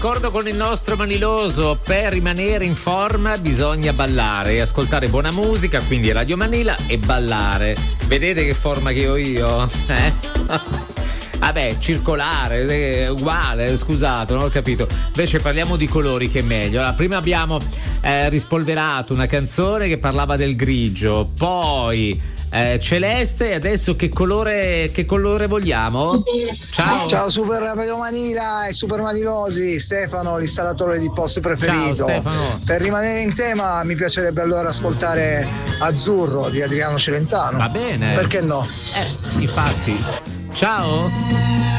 D'accordo con il nostro Maniloso, per rimanere in forma bisogna ballare e ascoltare buona musica, quindi Radio Manila e ballare. Vedete che forma che ho io? Vabbè, circolare, uguale, scusate, non ho capito. Invece parliamo di colori, che è meglio. Allora, prima abbiamo rispolverato una canzone che parlava del grigio, poi celeste, e adesso che colore vogliamo? Ciao Super Radio Manila e Super Manilosi, Stefano, l'installatore di post preferito. Ciao Stefano. Per rimanere in tema mi piacerebbe allora ascoltare Azzurro di Adriano Celentano. Va bene. Perché no? Infatti. Ciao.